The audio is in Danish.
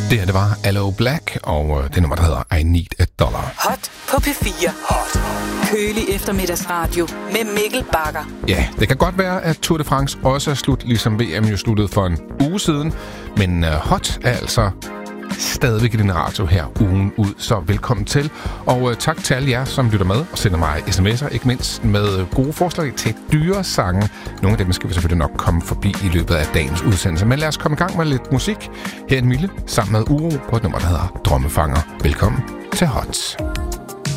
Det her, det var Aloe Black, og det nummer, der hedder I Need a Dollar. Hot på P4. Hot. Kølig eftermiddagsradio med Mikkel Bagger. Ja, det kan godt være, at Tour de France også er slut, ligesom VM jo sluttede for en uge siden. Men Hot er altså stadigvæk i din radio her ugen ud, så velkommen til. Og tak til alle jer, som lytter med og sender mig sms'er, ikke mindst med gode forslag til dyre sange. Nogle af dem skal vi selvfølgelig nok komme forbi i løbet af dagens udsendelse. Men lad os komme i gang med lidt musik. Her er en Mille sammen med Uro på et nummer, der hedder Drømmefanger. Velkommen til Hot.